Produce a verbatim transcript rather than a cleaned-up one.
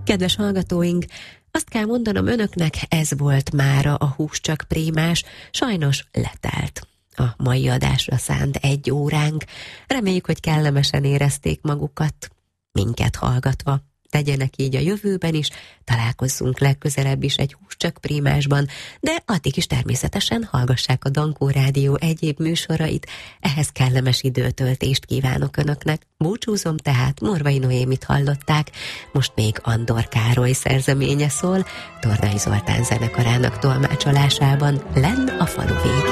Kedves hallgatóink, azt kell mondanom önöknek, ez volt mára a Hús csak prémás, sajnos letelt a mai adásra szánt egy óránk. Reméljük, hogy kellemesen érezték magukat, minket hallgatva. Tegyenek így a jövőben is, találkozzunk legközelebb is egy Hús csak prémásban, de addig is természetesen hallgassák a Dankó Rádió egyéb műsorait, ehhez kellemes időtöltést kívánok önöknek. Búcsúzom tehát, Morvai Noémit hallották, most még Andor Károly szerzeménye szól, Tornai Zoltán zenekarának tolmácsolásában, Lenn a falu végén.